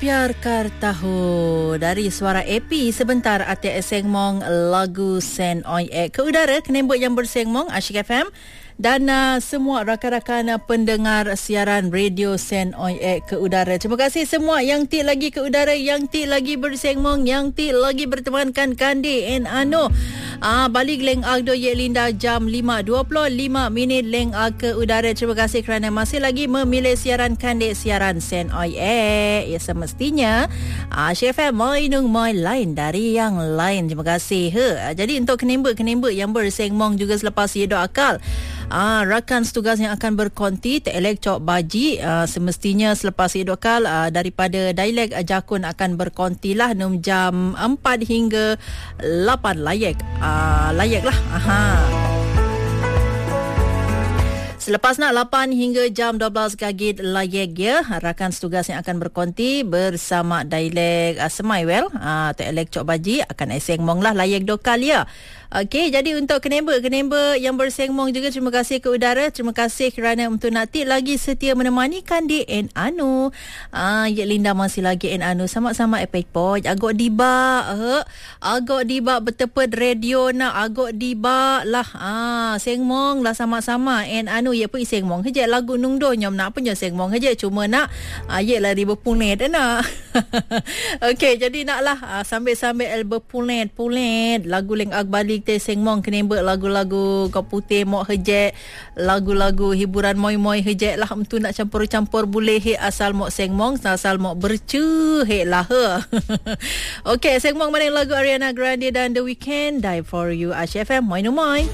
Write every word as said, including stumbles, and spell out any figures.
Pyar Kar Tahu dari suara A P sebentar ati sengmong lagu Sen Oi Ek ke udara kenembut yang bersengmong Asyik F M dan uh, semua rakan-rakan uh, pendengar siaran radio Sen Oi Ek ke udara. Terima kasih semua yang ti lagi ke udara, yang ti lagi bersengmong, yang ti lagi bertemankan Kandi en Ano. Ah, balik leng agdo ye Linda jam lima dua puluh lima minit leng ag ke udara. Terima kasih kerana masih lagi memilih siaran Kandi, siaran Sen Oi Ek. Ya semestinya ah, Chef Moinung Moi lain dari yang lain. Terima kasih. He. Jadi untuk kenembut-kenembut yang bersengmong juga selepas ye doa akal. Ah, rakan setugas yang akan berkonti Telek Cok Baji ah, semestinya selepas idokal ah, daripada Dialek Jakun akan berkontilah num jam empat hingga lapan layak ah, layak lah. Aha. Selepas nak lapan hingga jam dua belas gagit layak ya, rakan setugas yang akan berkonti bersama Dialek uh, Semaiwel uh, Telek Cok Baji akan esengmong lah layak dokal ya. Okey, jadi untuk kenemba-kenemba yang bersengmong juga terima kasih ke udara. Terima kasih kerana untuk nanti lagi setia menemani Kandi en Anu. Ah, ya Linda masih lagi en Anu sama-sama epek poj. Agak diba, he. Agak diba bertepet radio nak agak diba lah. Ah, sengmong lah sama-sama en Anu ya pun sengmong hejak lagu nungdo nyom nak pun sengmong hejak cuma nak ah, ya lah di berpunet nak. Okey, jadi naklah ah, sambil-sambil el berpunet-punet lagu leng ag balik te sengmong kenembek lagu-lagu kau putih mok hejek, lagu-lagu hiburan moi-moi hejek lah untuk nak campur-campur boleh he asal mok sengmong, asal mok bercu he lah he. Okey, sengmong mana lagu Ariana Grande dan The Weeknd, Die For You, Asyik F M, moi no moi.